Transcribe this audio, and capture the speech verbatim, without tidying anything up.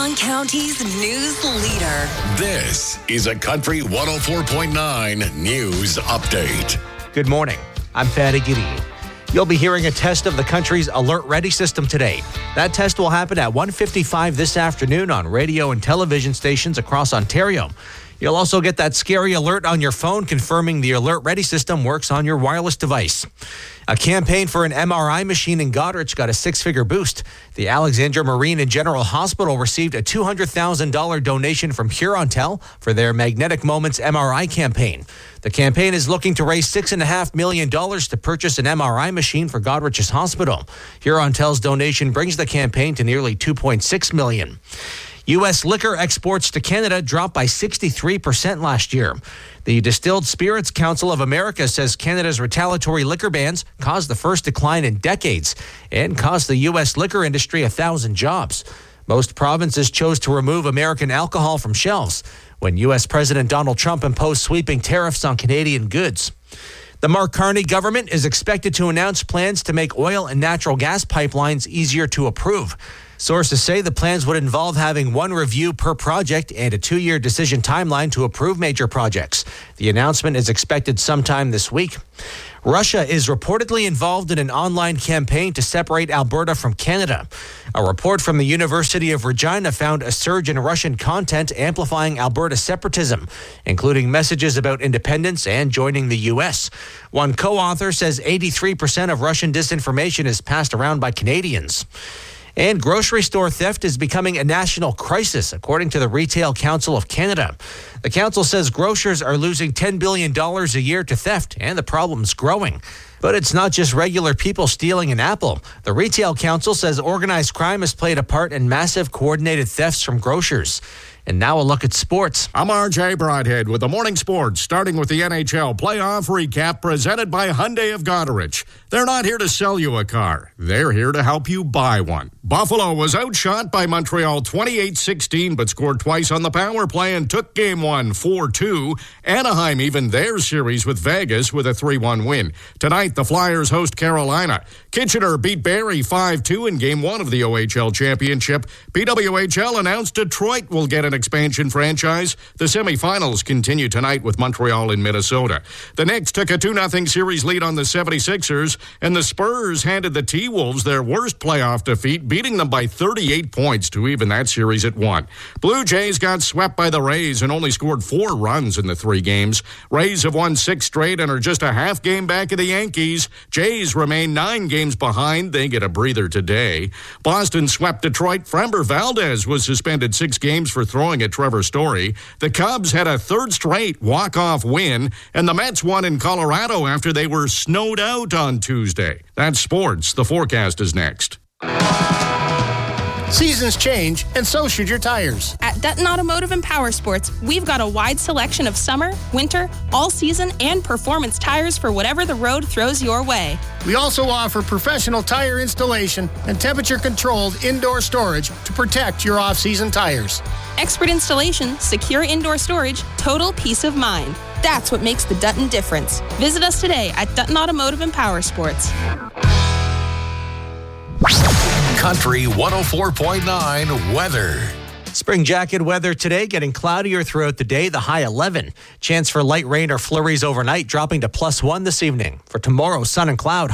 County's news leader. This is a Country one oh four point nine News Update. Good morning. I'm Fatty Gideon. You'll be hearing a test of the country's Alert Ready system today. That test will happen at one fifty-five this afternoon on radio and television stations across Ontario. You'll also get that scary alert on your phone confirming the Alert Ready system works on your wireless device. A campaign for an M R I machine in Goderich got a six-figure boost. The Alexandra Marine and General Hospital received a two hundred thousand dollars donation from Hurontel for their Magnetic Moments M R I campaign. The campaign is looking to raise six point five million dollars to purchase an M R I machine for Goderich's hospital. Hurontel's donation brings the campaign to nearly two point six million dollars. U S liquor exports to Canada dropped by sixty-three percent last year. The Distilled Spirits Council of America says Canada's retaliatory liquor bans caused the first decline in decades and cost the U S liquor industry a thousand jobs. Most provinces chose to remove American alcohol from shelves when U S President Donald Trump imposed sweeping tariffs on Canadian goods. The Mark Carney government is expected to announce plans to make oil and natural gas pipelines easier to approve. Sources say the plans would involve having one review per project and a two-year decision timeline to approve major projects. The announcement is expected sometime this week. Russia is reportedly involved in an online campaign to separate Alberta from Canada. A report from the University of Regina found a surge in Russian content amplifying Alberta separatism, including messages about independence and joining the U S. One co-author says eighty-three percent of Russian disinformation is passed around by Canadians. And grocery store theft is becoming a national crisis, according to the Retail Council of Canada. The council says grocers are losing ten billion dollars a year to theft, and the problem's growing. But it's not just regular people stealing an apple. The Retail Council says organized crime has played a part in massive coordinated thefts from grocers. And now a look at sports. I'm R J Broadhead with the morning sports, starting with the N H L playoff recap presented by Hyundai of Goderich. They're not here to sell you a car. They're here to help you buy one. Buffalo was outshot by Montreal twenty-eight sixteen, but scored twice on the power play and took game one four two. Anaheim evened their series with Vegas with a three one win. Tonight, the Flyers host Carolina. Kitchener beat Barrie five two in game one of the O H L championship. P W H L announced Detroit will get an expansion franchise. The semifinals continue tonight with Montreal and Minnesota. The Knicks took a two nothing series lead on the seventy-sixers, and the Spurs handed the T-Wolves their worst playoff defeat, beating them by thirty-eight points to even that series at one. Blue Jays got swept by the Rays and only scored four runs in the three games. Rays have won six straight and are just a half game back of the Yankees. Jays remain nine games behind. They get a breather today. Boston swept Detroit. Framber Valdez was suspended six games for throwing at Trevor Story. The Cubs had a third straight walk-off win, and the Mets won in Colorado after they were snowed out on Tuesday. That's sports. The forecast is next. Seasons change, and so should your tires. At Dutton Automotive and Power Sports, we've got a wide selection of summer, winter, all-season, and performance tires for whatever the road throws your way. We also offer professional tire installation and temperature-controlled indoor storage to protect your off-season tires. Expert installation, secure indoor storage, total peace of mind. That's what makes the Dutton difference. Visit us today at Dutton Automotive and Power Sports. Country one oh four point nine weather. Spring jacket weather today, getting cloudier throughout the day, the high eleven. Chance for light rain or flurries overnight, dropping to plus one this evening. For tomorrow, sun and cloud.